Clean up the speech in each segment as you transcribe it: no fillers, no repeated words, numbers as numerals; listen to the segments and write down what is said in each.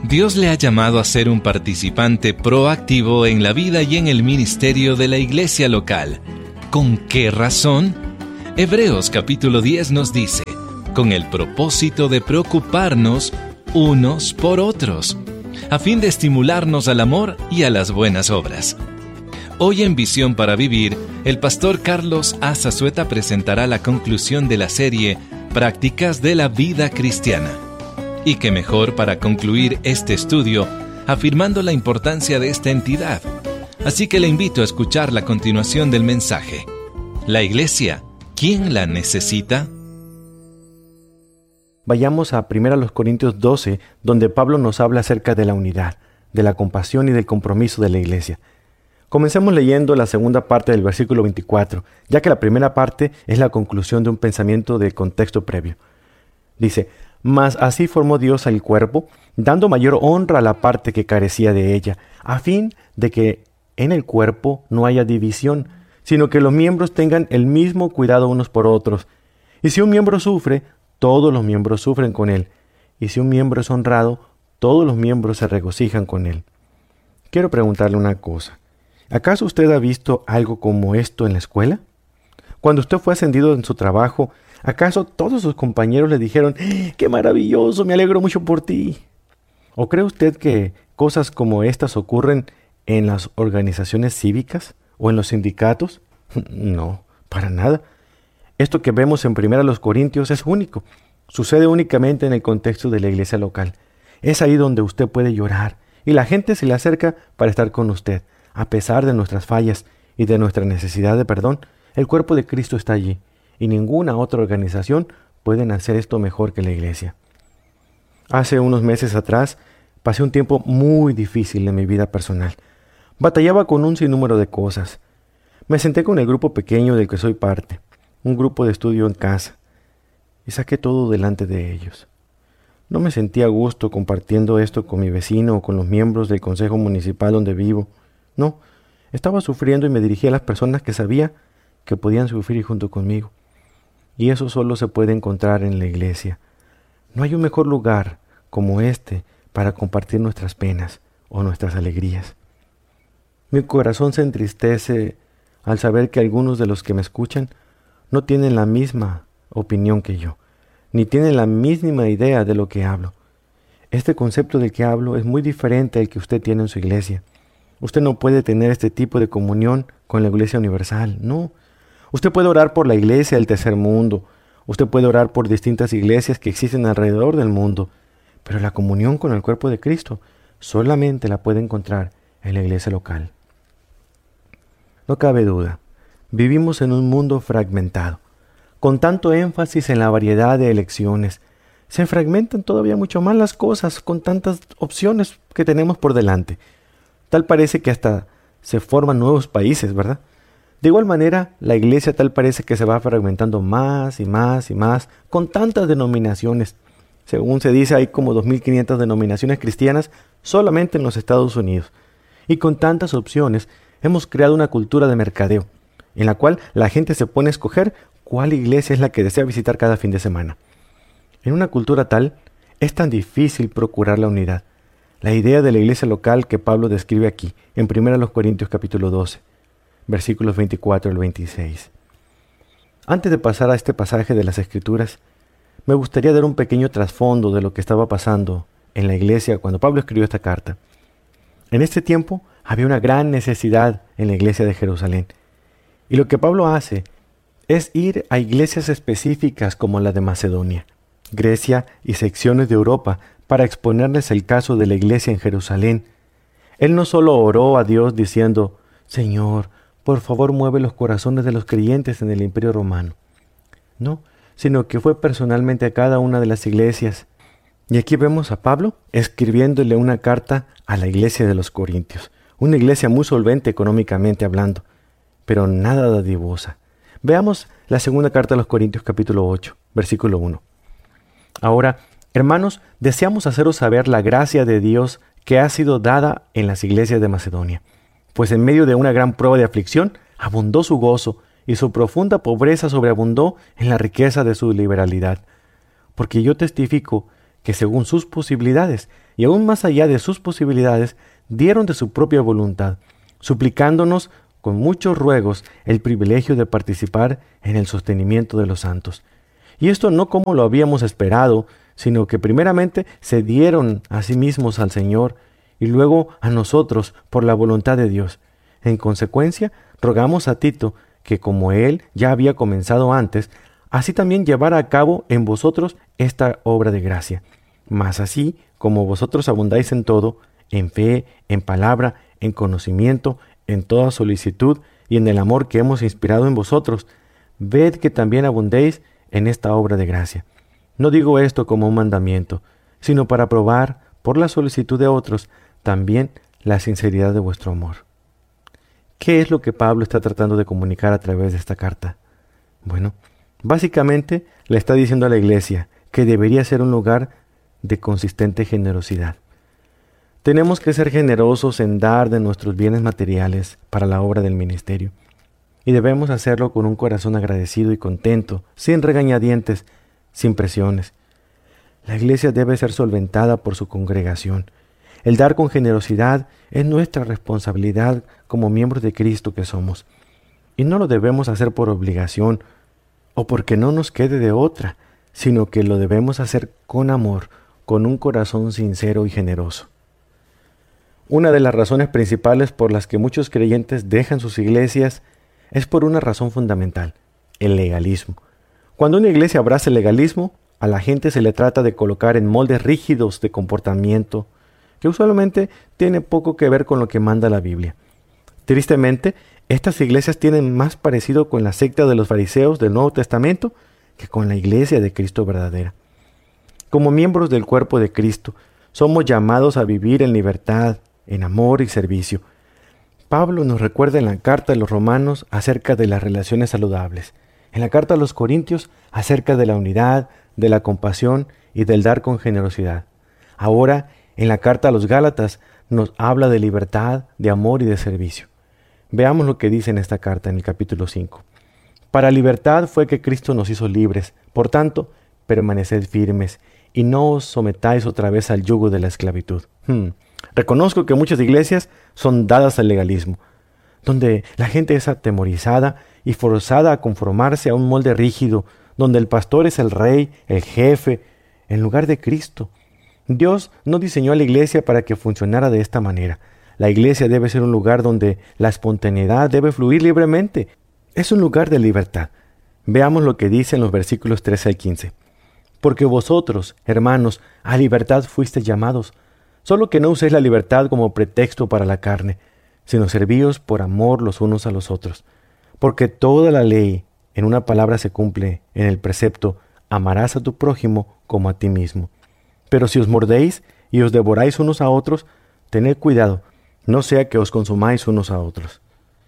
Dios le ha llamado a ser un participante proactivo en la vida y en el ministerio de la iglesia local. ¿Con qué razón? Hebreos capítulo 10 nos dice, con el propósito de preocuparnos unos por otros, a fin de estimularnos al amor y a las buenas obras. Hoy en Visión para Vivir, el pastor Carlos A. Zazueta presentará la conclusión de la serie Prácticas de la Vida Cristiana. Y qué mejor para concluir este estudio afirmando la importancia de esta entidad. Así que le invito a escuchar la continuación del mensaje. La iglesia, ¿quién la necesita? Vayamos a 1 Corintios 12, donde Pablo nos habla acerca de la unidad, de la compasión y del compromiso de la iglesia. Comencemos leyendo la segunda parte del versículo 24, ya que la primera parte es la conclusión de un pensamiento del contexto previo. Dice, mas así formó Dios al cuerpo, dando mayor honra a la parte que carecía de ella, a fin de que en el cuerpo no haya división, sino que los miembros tengan el mismo cuidado unos por otros. Y si un miembro sufre, todos los miembros sufren con él. Y si un miembro es honrado, todos los miembros se regocijan con él. Quiero preguntarle una cosa. ¿Acaso usted ha visto algo como esto en la escuela? Cuando usted fue ascendido en su trabajo, ¿acaso todos sus compañeros le dijeron, ¡qué maravilloso! Me alegro mucho por ti. ¿O cree usted que cosas como estas ocurren en las organizaciones cívicas o en los sindicatos? No, para nada. Esto que vemos en 1 Corintios es único. Sucede únicamente en el contexto de la iglesia local. Es ahí donde usted puede llorar y la gente se le acerca para estar con usted. A pesar de nuestras fallas y de nuestra necesidad de perdón, el cuerpo de Cristo está allí y ninguna otra organización puede hacer esto mejor que la iglesia. Hace unos meses atrás pasé un tiempo muy difícil en mi vida personal. Batallaba con un sinnúmero de cosas. Me senté con el grupo pequeño del que soy parte, un grupo de estudio en casa, y saqué todo delante de ellos. No me sentía a gusto compartiendo esto con mi vecino o con los miembros del consejo municipal donde vivo. No, estaba sufriendo y me dirigí a las personas que sabía que podían sufrir junto conmigo. Y eso solo se puede encontrar en la iglesia. No hay un mejor lugar como este para compartir nuestras penas o nuestras alegrías. Mi corazón se entristece al saber que algunos de los que me escuchan no tienen la misma opinión que yo, ni tienen la misma idea de lo que hablo. Este concepto del que hablo es muy diferente al que usted tiene en su iglesia. Usted no puede tener este tipo de comunión con la iglesia universal, no. Usted puede orar por la iglesia del tercer mundo, usted puede orar por distintas iglesias que existen alrededor del mundo, pero la comunión con el cuerpo de Cristo solamente la puede encontrar en la iglesia local. No cabe duda, vivimos en un mundo fragmentado, con tanto énfasis en la variedad de elecciones. Se fragmentan todavía mucho más las cosas con tantas opciones que tenemos por delante. Tal parece que hasta se forman nuevos países, ¿verdad? De igual manera, la iglesia tal parece que se va fragmentando más y más y más, con tantas denominaciones. Según se dice, hay como 2.500 denominaciones cristianas solamente en los Estados Unidos. Y con tantas opciones, hemos creado una cultura de mercadeo, en la cual la gente se pone a escoger cuál iglesia es la que desea visitar cada fin de semana. En una cultura tal, es tan difícil procurar la unidad. La idea de la iglesia local que Pablo describe aquí, en 1 Corintios capítulo 12, versículos 24 al 26. Antes de pasar a este pasaje de las Escrituras, me gustaría dar un pequeño trasfondo de lo que estaba pasando en la iglesia cuando Pablo escribió esta carta. En este tiempo había una gran necesidad en la iglesia de Jerusalén. Y lo que Pablo hace es ir a iglesias específicas como la de Macedonia, Grecia y secciones de Europa para exponerles el caso de la iglesia en Jerusalén. Él no solo oró a Dios diciendo, Señor, por favor mueve los corazones de los creyentes en el Imperio Romano. No, sino que fue personalmente a cada una de las iglesias. Y aquí vemos a Pablo escribiéndole una carta a la iglesia de los Corintios, una iglesia muy solvente económicamente hablando, pero nada dadivosa. Veamos la segunda carta a los Corintios capítulo 8, versículo 1. Ahora, hermanos, deseamos haceros saber la gracia de Dios que ha sido dada en las iglesias de Macedonia, pues en medio de una gran prueba de aflicción abundó su gozo y su profunda pobreza sobreabundó en la riqueza de su liberalidad. Porque yo testifico que según sus posibilidades, y aún más allá de sus posibilidades, dieron de su propia voluntad, suplicándonos con muchos ruegos el privilegio de participar en el sostenimiento de los santos. Y esto no como lo habíamos esperado, sino que primeramente se dieron a sí mismos al Señor y luego a nosotros por la voluntad de Dios. En consecuencia, rogamos a Tito que, como él ya había comenzado antes, así también llevara a cabo en vosotros esta obra de gracia. Mas así como vosotros abundáis en todo, en fe, en palabra, en conocimiento, en toda solicitud y en el amor que hemos inspirado en vosotros, ved que también abundéis en esta obra de gracia. No digo esto como un mandamiento, sino para probar, por la solicitud de otros, también la sinceridad de vuestro amor. ¿Qué es lo que Pablo está tratando de comunicar a través de esta carta? Bueno, básicamente le está diciendo a la iglesia que debería ser un lugar de consistente generosidad. Tenemos que ser generosos en dar de nuestros bienes materiales para la obra del ministerio. Y debemos hacerlo con un corazón agradecido y contento, sin regañadientes, sin presiones. La iglesia debe ser solventada por su congregación. El dar con generosidad es nuestra responsabilidad como miembros de Cristo que somos. Y no lo debemos hacer por obligación o porque no nos quede de otra, sino que lo debemos hacer con amor, con un corazón sincero y generoso. Una de las razones principales por las que muchos creyentes dejan sus iglesias es por una razón fundamental, el legalismo. Cuando una iglesia abraza el legalismo, a la gente se le trata de colocar en moldes rígidos de comportamiento, que usualmente tiene poco que ver con lo que manda la Biblia. Tristemente, estas iglesias tienen más parecido con la secta de los fariseos del Nuevo Testamento que con la iglesia de Cristo verdadera. Como miembros del cuerpo de Cristo, somos llamados a vivir en libertad, en amor y servicio. Pablo nos recuerda en la carta a los Romanos acerca de las relaciones saludables, en la carta a los Corintios acerca de la unidad, de la compasión y del dar con generosidad. Ahora, en la carta a los Gálatas nos habla de libertad, de amor y de servicio. Veamos lo que dice en esta carta en el capítulo 5. Para libertad fue que Cristo nos hizo libres, por tanto, permaneced firmes y no os sometáis otra vez al yugo de la esclavitud. Reconozco que muchas iglesias son dadas al legalismo, donde la gente es atemorizada y forzada a conformarse a un molde rígido, donde el pastor es el rey, el jefe, en lugar de Cristo. Dios no diseñó a la iglesia para que funcionara de esta manera. La iglesia debe ser un lugar donde la espontaneidad debe fluir libremente. Es un lugar de libertad. Veamos lo que dice en los versículos 13 al 15. Porque vosotros, hermanos, a libertad fuisteis llamados, solo que no uséis la libertad como pretexto para la carne, sino servíos por amor los unos a los otros. Porque toda la ley, en una palabra, se cumple en el precepto, amarás a tu prójimo como a ti mismo. Pero si os mordéis y os devoráis unos a otros, tened cuidado, no sea que os consumáis unos a otros.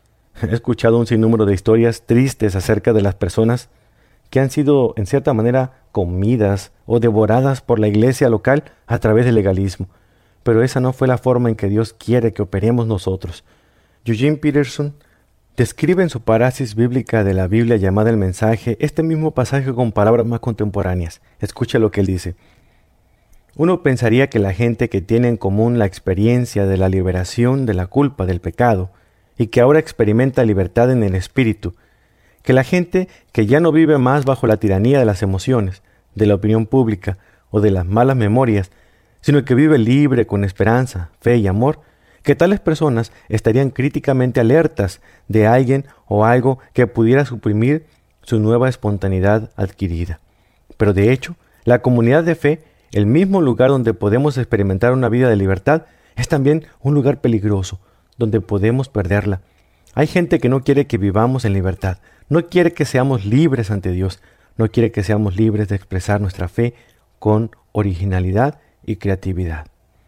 He escuchado un sinnúmero de historias tristes acerca de las personas que han sido, en cierta manera, comidas o devoradas por la iglesia local a través del legalismo. Pero esa no fue la forma en que Dios quiere que operemos nosotros. Eugene Peterson describe en su paráfrasis bíblica de la Biblia llamada El Mensaje este mismo pasaje con palabras más contemporáneas. Escucha lo que él dice. Uno pensaría que la gente que tiene en común la experiencia de la liberación de la culpa del pecado y que ahora experimenta libertad en el espíritu, que la gente que ya no vive más bajo la tiranía de las emociones, de la opinión pública o de las malas memorias, sino que vive libre con esperanza, fe y amor, que tales personas estarían críticamente alertas de alguien o algo que pudiera suprimir su nueva espontaneidad adquirida. Pero de hecho, la comunidad de fe, el mismo lugar donde podemos experimentar una vida de libertad, es también un lugar peligroso, donde podemos perderla. Hay gente que no quiere que vivamos en libertad, no quiere que seamos libres ante Dios, no quiere que seamos libres de expresar nuestra fe con originalidad y creatividad.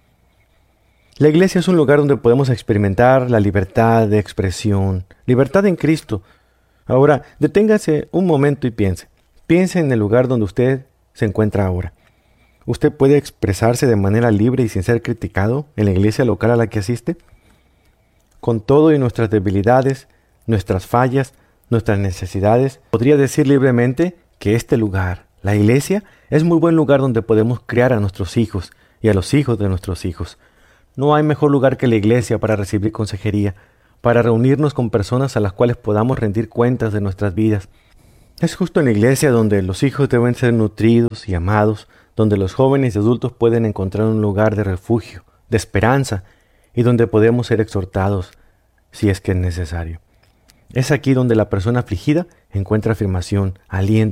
La iglesia es un lugar donde podemos experimentar la libertad de expresión, libertad en Cristo. Ahora, deténgase un momento y piense. Piense en el lugar donde usted se encuentra ahora. ¿Usted puede expresarse de manera libre y sin ser criticado en la iglesia local a la que asiste? Con todo y nuestras debilidades, nuestras fallas, nuestras necesidades, podría decir libremente que este lugar, la iglesia, Es muy buen lugar donde podemos criar a nuestros hijos y a los hijos de nuestros hijos. No hay mejor lugar que la iglesia para recibir consejería, para reunirnos con personas a las cuales podamos rendir cuentas de nuestras vidas. Es justo en la iglesia donde los hijos deben ser nutridos y amados, donde los jóvenes y adultos pueden encontrar un lugar de refugio, de esperanza, y donde podemos ser exhortados si es que es necesario. Es aquí donde la persona afligida encuentra afirmación, aliento